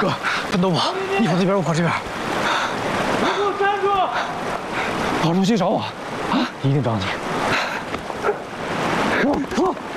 哥，分头跑，你跑那边，我跑这边。 你给我站住！ 跑出去找我，啊，一定找你。